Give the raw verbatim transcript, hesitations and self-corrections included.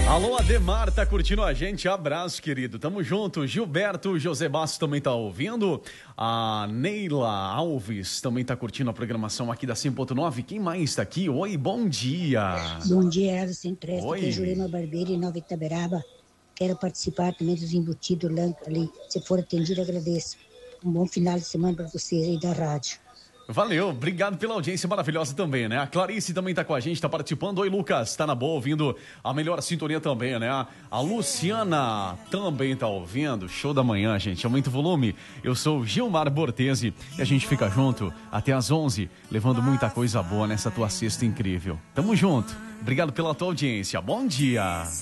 Alô, Ademar, tá curtindo a gente? Abraço, querido. Tamo junto. Gilberto José Bastos também tá ouvindo. A Neila Alves também tá curtindo a programação aqui da cem ponto nove. Quem mais tá aqui? Oi, bom dia. Bom dia, Asa Sem Presta. Oi. Aqui é Jurema Barbeiro, em Nova Itaberaba. Quero participar também dos embutidos lá ali. Se for atendido, agradeço. Um bom final de semana para vocês aí da rádio. Valeu, obrigado pela audiência maravilhosa também, né? A Clarice também tá com a gente, tá participando. Oi, Lucas, tá na boa, ouvindo a melhor sintonia também, né? A Luciana também tá ouvindo. Show da manhã, gente, aumenta o volume. Eu sou o Gilmar Bortese e a gente fica junto até às onze, levando muita coisa boa nessa tua sexta incrível. Tamo junto, obrigado pela tua audiência, bom dia.